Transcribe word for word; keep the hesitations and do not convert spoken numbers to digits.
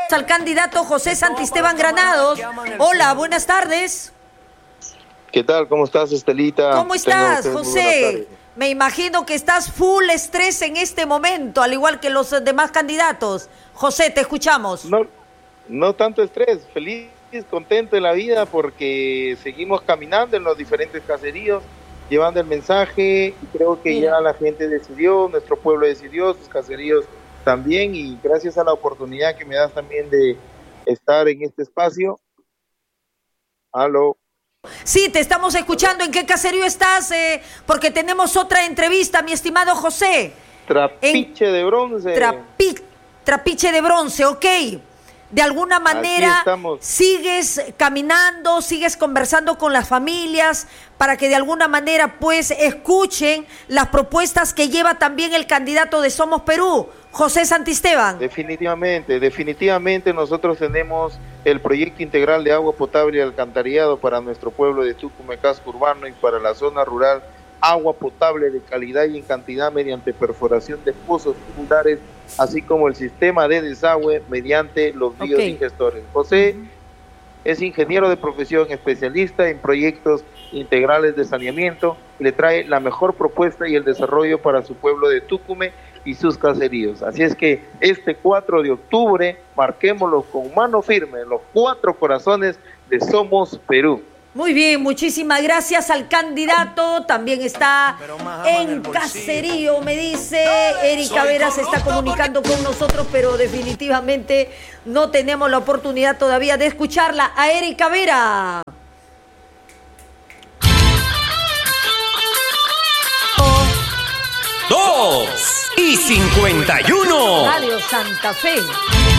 Al candidato José Santisteban Granados. Hola, buenas tardes. ¿Qué tal? ¿Cómo estás, Estelita? ¿Cómo estás, José? Me imagino que estás full estrés en este momento, al igual que los demás candidatos. José, te escuchamos. No, no tanto estrés, feliz, contento de la vida porque seguimos caminando en los diferentes caseríos, llevando el mensaje y creo que Mira. ya la gente decidió, nuestro pueblo decidió, sus caseríos también, y gracias a la oportunidad que me das también de estar en este espacio. Aló. Sí, te estamos escuchando. ¿En qué caserío estás? Eh, porque tenemos otra entrevista, mi estimado José. Trapiche en... de bronce. Trapi... Trapiche de bronce, ok. De alguna manera sigues caminando, sigues conversando con las familias para que de alguna manera pues escuchen las propuestas que lleva también el candidato de Somos Perú, José Santisteban. Definitivamente, definitivamente nosotros tenemos el proyecto integral de agua potable y alcantarillado para nuestro pueblo de Tucumán, casco urbano, y para la zona rural, agua potable de calidad y en cantidad mediante perforación de pozos tubulares, así como el sistema de desagüe mediante los biodigestores. Okay. José es ingeniero de profesión, especialista en proyectos integrales de saneamiento, le trae la mejor propuesta y el desarrollo para su pueblo de Tucumán y sus caseríos. Así es que este cuatro de octubre, marquémoslo con mano firme, los cuatro corazones de Somos Perú. Muy bien, muchísimas gracias al candidato. También está en caserío, me dice. Erika Vera se está comunicando con nosotros, pero definitivamente no tenemos la oportunidad todavía de escucharla. A Erika Vera. Dos y cincuenta y uno. Radio Santa Fe.